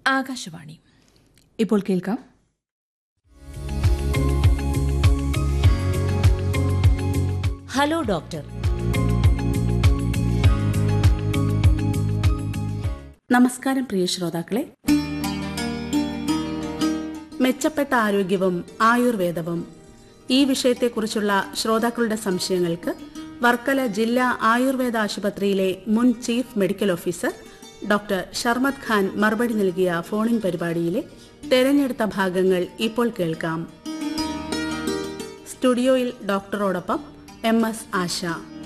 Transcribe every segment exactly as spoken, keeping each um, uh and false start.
ആകാശവാണി. ഇപ്പോൾ കേൾക്കാം hello doctor. നമസ്കാരം പ്രിയ ശ്രോതാക്കളെ. മെച്ചപ്പെട്ട ആരോഗ്യവും ആയുർവേദവും ഈ വിഷയത്തെക്കുറിച്ചുള്ള ശ്രോതാക്കളുടെ സംശയങ്ങൾക്ക് വർക്കല ജില്ലാ ആയുർവേദ ആശുപത്രിയിലെ മുൻ chief medical officer doctor Sharmad Khan മറുപടി നൽകിയ ഫോണിൻ പരിപാടിയിലെ തെരഞ്ഞെടുത്ത ഭാഗങ്ങൾ ഇപ്പോൾ കേൾക്കാം. സ്റ്റുഡിയോയിൽ ഡോക്ടറോടൊപ്പം എം എസ് ആശ.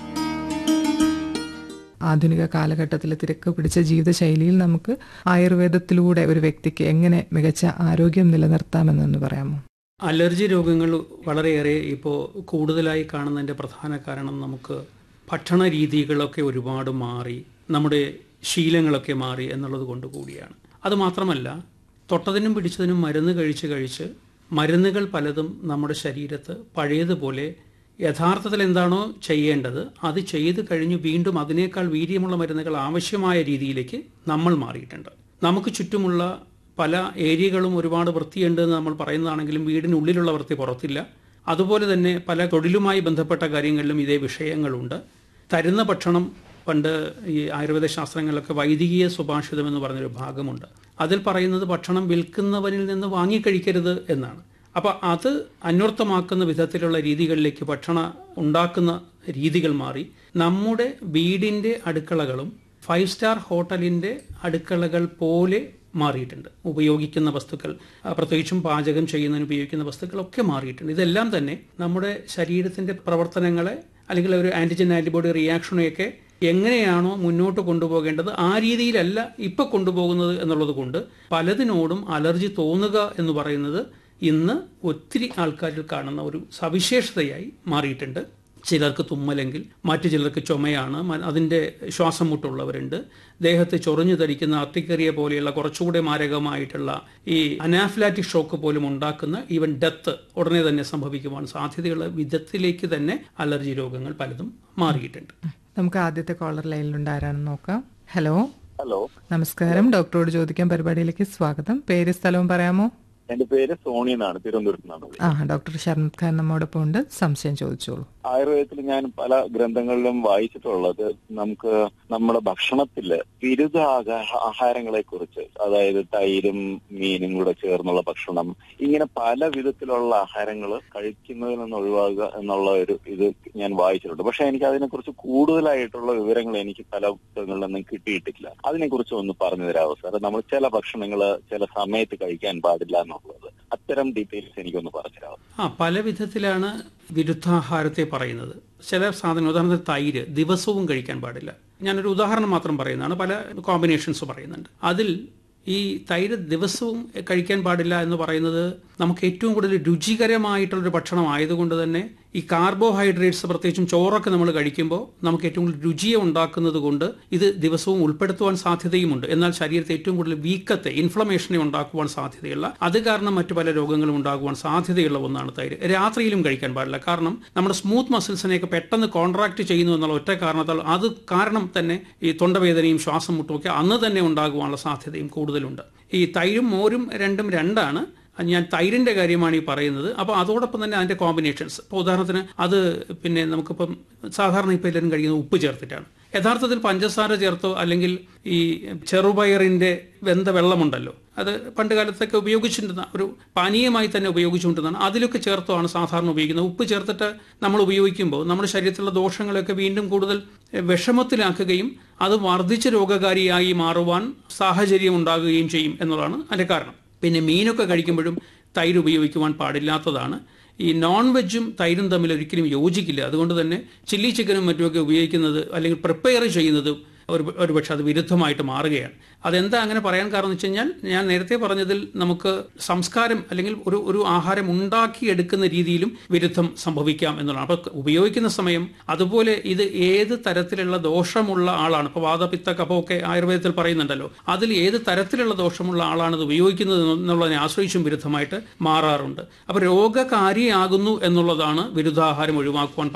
ആധുനിക കാലഘട്ടത്തിലെ തിരക്ക് പിടിച്ച ജീവിതശൈലിയിൽ നമുക്ക് ആയുർവേദത്തിലൂടെ ഒരു വ്യക്തിക്ക് എങ്ങനെ മികച്ച ആരോഗ്യം നിലനിർത്താമെന്നൊന്ന് പറയാമോ? അലർജി രോഗങ്ങൾ വളരെയേറെ ഇപ്പോൾ കൂടുതലായി കാണുന്നതിൻ്റെ പ്രധാന കാരണം നമുക്ക് ഭക്ഷണ രീതികളൊക്കെ ഒരുപാട് മാറി, നമ്മുടെ ശീലങ്ങളൊക്കെ മാറി എന്നുള്ളത് കൊണ്ട് കൂടിയാണ്. അതുമാത്രമല്ല, തൊട്ടതിനും പിടിച്ചതിനും മരുന്ന് കഴിച്ച് കഴിച്ച് മരുന്നുകൾ പലതും നമ്മുടെ ശരീരത്ത് പഴയതുപോലെ യഥാർത്ഥത്തിൽ എന്താണോ ചെയ്യേണ്ടത് അത് ചെയ്ത് കഴിഞ്ഞ് വീണ്ടും അതിനേക്കാൾ വീര്യമുള്ള മരുന്നുകൾ ആവശ്യമായ രീതിയിലേക്ക് നമ്മൾ മാറിയിട്ടുണ്ട്. നമുക്ക് ചുറ്റുമുള്ള പല ഏരിയകളും ഒരുപാട് വൃത്തിയുണ്ട് എന്ന് നമ്മൾ പറയുന്നതാണെങ്കിലും വീടിനുള്ളിലുള്ള വൃത്തി പുറത്തില്ല. അതുപോലെ തന്നെ പല തൊഴിലുമായി ബന്ധപ്പെട്ട കാര്യങ്ങളിലും ഇതേ വിഷയങ്ങളുണ്ട്. തരുന്ന ഭക്ഷണം, പണ്ട് ഈ ആയുർവേദ ശാസ്ത്രങ്ങളിലൊക്കെ വൈദികീയ സുഭാഷിതം എന്ന് പറഞ്ഞൊരു ഭാഗമുണ്ട്. അതിൽ പറയുന്നത് ഭക്ഷണം വിൽക്കുന്നവനിൽ നിന്ന് വാങ്ങിക്കഴിക്കരുത് എന്നാണ്. അപ്പോൾ അത് അന്വർത്ഥമാക്കുന്ന വിധത്തിലുള്ള രീതികളിലേക്ക് ഭക്ഷണം ഉണ്ടാക്കുന്ന രീതികൾ മാറി നമ്മുടെ വീടിൻ്റെ അടുക്കളകളും ഫൈവ് സ്റ്റാർ ഹോട്ടലിൻ്റെ അടുക്കളകൾ പോലെ മാറിയിട്ടുണ്ട്. ഉപയോഗിക്കുന്ന വസ്തുക്കൾ, പ്രത്യേകിച്ചും പാചകം ചെയ്യുന്നതിന് ഉപയോഗിക്കുന്ന വസ്തുക്കളൊക്കെ മാറിയിട്ടുണ്ട്. ഇതെല്ലാം തന്നെ നമ്മുടെ ശരീരത്തിൻ്റെ പ്രവർത്തനങ്ങളെ അല്ലെങ്കിൽ ഒരു ആൻറ്റിജൻ ആൻറ്റിബോഡി റിയാക്ഷനെയൊക്കെ എങ്ങനെയാണോ മുന്നോട്ട് കൊണ്ടുപോകേണ്ടത് ആ രീതിയിലല്ല ഇപ്പോൾ കൊണ്ടുപോകുന്നത് എന്നുള്ളത് കൊണ്ട് പലതിനോടും അലർജി തോന്നുക എന്ന് പറയുന്നത് ഇന്ന് ഒത്തിരി ആൾക്കാരിൽ കാണുന്ന ഒരു സവിശേഷതയായി മാറിയിട്ടുണ്ട്. ചിലർക്ക് തുമ്മലെങ്കിൽ മറ്റു ചിലർക്ക് ചുമയാണ്, അതിൻ്റെ ശ്വാസം മുട്ടുള്ളവരുണ്ട്. ദേഹത്ത് ചൊറിഞ്ഞു ധരിക്കുന്ന അർട്ടിക്കേറിയ പോലെയുള്ള കുറച്ചുകൂടെ മാരകമായിട്ടുള്ള ഈ അനാഫിലാറ്റിക് ഷോക്ക് പോലും ഉണ്ടാക്കുന്ന ഈവൻ ഡെത്ത് ഉടനെ തന്നെ സംഭവിക്കുവാൻ സാധ്യതയുള്ള വിധത്തിലേക്ക് തന്നെ അലർജി രോഗങ്ങൾ പലതും മാറിയിട്ടുണ്ട്. നമുക്ക് ആദ്യത്തെ കോളർ ലൈനിലുണ്ട്, ആരാണെന്ന് നോക്കാം. ഹലോ. ഹലോ, നമസ്കാരം. ഡോക്ടറോട് ചോദിക്കാൻ പരിപാടിയിലേക്ക് സ്വാഗതം. പേര് സ്ഥലവും പറയാമോ? എന്റെ പേര് സോണി എന്നാണ്, തിരുവനന്തപുരത്ത് നിന്നാണ്. ആ, ഡോക്ടർ ഷർമദ് ഖാൻ നമ്മോടൊപ്പം ഉണ്ട്. സംശയം ചോദിച്ചോളൂ. ആയുർവേദത്തിൽ ഞാൻ പല ഗ്രന്ഥങ്ങളിലും വായിച്ചിട്ടുള്ളത് നമുക്ക് നമ്മുടെ ഭക്ഷണത്തില് ബിരുദ ആഹാരങ്ങളെ കുറിച്ച്, അതായത് തൈരും മീനും കൂടെ ചേർന്നുള്ള ഭക്ഷണം, ഇങ്ങനെ പല വിധത്തിലുള്ള ആഹാരങ്ങൾ കഴിക്കുന്നതിൽ നിന്ന് ഒഴിവാക്കുക എന്നുള്ള ഒരു ഇത് ഞാൻ വായിച്ചിട്ടുണ്ട്. പക്ഷെ എനിക്ക് അതിനെക്കുറിച്ച് കൂടുതലായിട്ടുള്ള വിവരങ്ങൾ എനിക്ക് പല പുസ്തകങ്ങളിൽ നിന്നും കിട്ടിയിട്ടില്ല. അതിനെക്കുറിച്ച് ഒന്ന് പറഞ്ഞു തരാമോ സാർ? നമ്മൾ ചില ഭക്ഷണങ്ങൾ ചില സമയത്ത് കഴിക്കാൻ പാടില്ല എന്നുള്ളത്, അത്തരം ഡീറ്റെയിൽസ് എനിക്കൊന്ന് പറഞ്ഞുതരാമോ? ആ, പല വിധത്തിലാണ് വിരുദ്ധാഹാരത്തെ പറയുന്നത്. ചില സാധനം, ഉദാഹരണത്തിന് തൈര് ദിവസവും കഴിക്കാൻ പാടില്ല. ഞാനൊരു ഉദാഹരണം മാത്രം പറയുന്നതാണ്, പല കോമ്പിനേഷൻസ് പറയുന്നുണ്ട്. അതിൽ ഈ തൈര് ദിവസവും കഴിക്കാൻ പാടില്ല എന്ന് പറയുന്നത് നമുക്ക് ഏറ്റവും കൂടുതൽ രുചികരമായിട്ടുള്ളൊരു ഭക്ഷണം ആയതുകൊണ്ട് തന്നെ ഈ കാർബോഹൈഡ്രേറ്റ്സ്, പ്രത്യേകിച്ചും ചോറൊക്കെ നമ്മൾ കഴിക്കുമ്പോൾ നമുക്ക് ഏറ്റവും കൂടുതൽ രുചിയെ ഉണ്ടാക്കുന്നത് കൊണ്ട് ഇത് ദിവസവും ഉൾപ്പെടുത്തുവാൻ സാധ്യതയുമുണ്ട്. എന്നാൽ ശരീരത്തെ ഏറ്റവും കൂടുതൽ വീക്കത്തെ, ഇൻഫ്ലമേഷനെ ഉണ്ടാക്കുവാൻ സാധ്യതയുള്ള, അത് കാരണം മറ്റു പല രോഗങ്ങളും ഉണ്ടാകുവാൻ സാധ്യതയുള്ള ഒന്നാണ് തൈര്. രാത്രിയിലും കഴിക്കാൻ പാടില്ല. കാരണം നമ്മുടെ സ്മൂത്ത് മസിൽസിനെയൊക്കെ പെട്ടെന്ന് കോൺട്രാക്ട് ചെയ്യുന്നു എന്നുള്ള ഒറ്റ കാരണത്താൽ അത് കാരണം തന്നെ ഈ തൊണ്ടവേദനയും ശ്വാസം മുട്ടും ഒക്കെ അന്ന് തന്നെ ഉണ്ടാകുവാനുള്ള സാധ്യതയും കൂടുതലുണ്ട്. ഈ തൈരും മോരും രണ്ടും രണ്ടാണ്. ഞാൻ തൈരിൻ്റെ കാര്യമാണ് ഈ പറയുന്നത്. അപ്പോൾ അതോടൊപ്പം തന്നെ അതിൻ്റെ കോമ്പിനേഷൻസ്, ഇപ്പോൾ ഉദാഹരണത്തിന് അത് പിന്നെ നമുക്കിപ്പം സാധാരണ ഇപ്പോൾ എല്ലാവരും കഴിക്കുന്നത് ഉപ്പ് ചേർത്തിട്ടാണ്. യഥാർത്ഥത്തിൽ പഞ്ചസാര ചേർത്തോ അല്ലെങ്കിൽ ഈ ചെറുപയറിൻ്റെ വെന്ത വെള്ളമുണ്ടല്ലോ, അത് പണ്ട് കാലത്തൊക്കെ ഉപയോഗിച്ചിട്ടുണ്ടെന്ന ഒരു പാനീയമായി തന്നെ ഉപയോഗിച്ചുകൊണ്ടിരുന്നതാണ്. അതിലൊക്കെ ചേർത്തോ ആണ് സാധാരണ ഉപയോഗിക്കുന്നത്. ഉപ്പ് ചേർത്തിട്ട് നമ്മൾ ഉപയോഗിക്കുമ്പോൾ നമ്മുടെ ശരീരത്തിലുള്ള ദോഷങ്ങളൊക്കെ വീണ്ടും കൂടുതൽ വിഷമത്തിലാക്കുകയും അത് വർദ്ധിച്ച രോഗകാരിയായി മാറുവാൻ സാഹചര്യം ഉണ്ടാകുകയും ചെയ്യും എന്നുള്ളതാണ് അതിൻ്റെ കാരണം. പിന്നെ മീനൊക്കെ കഴിക്കുമ്പോഴും തൈര് ഉപയോഗിക്കുവാൻ പാടില്ലാത്തതാണ്. ഈ നോൺ വെജും തൈരും തമ്മിൽ ഒരിക്കലും യോജിക്കില്ല. അതുകൊണ്ട് തന്നെ ചില്ലി ചിക്കനും മറ്റുമൊക്കെ ഉപയോഗിക്കുന്നത് അല്ലെങ്കിൽ പ്രിപ്പയർ ചെയ്യുന്നത് ഒരു ഒരുപക്ഷെ അത് വിരുദ്ധമായിട്ട് മാറുകയാണ്. അതെന്താ അങ്ങനെ പറയാൻ കാരണം എന്ന് വെച്ച് കഴിഞ്ഞാൽ, ഞാൻ നേരത്തെ പറഞ്ഞതിൽ നമുക്ക് സംസ്കാരം അല്ലെങ്കിൽ ഒരു ഒരു ആഹാരം ഉണ്ടാക്കിയെടുക്കുന്ന രീതിയിലും വിരുദ്ധം സംഭവിക്കാം എന്നുള്ളതാണ്. അപ്പോൾ ഉപയോഗിക്കുന്ന സമയം അതുപോലെ ഇത് ഏത് തരത്തിലുള്ള ദോഷമുള്ള ആളാണ്, ഇപ്പോൾ വാതപിത്ത കഫമൊക്കെ ആയുർവേദത്തിൽ പറയുന്നുണ്ടല്ലോ, അതിൽ ഏത് തരത്തിലുള്ള ദോഷമുള്ള ആളാണ് ഇത് ഉപയോഗിക്കുന്നത് എന്നുള്ളതിനെ ആശ്രയിച്ചും വിരുദ്ധമായിട്ട് മാറാറുണ്ട്. അപ്പോൾ രോഗകാരിയാകുന്നു എന്നുള്ളതാണ് വിരുദ്ധാഹാരം ഒഴിവാക്കുവാൻ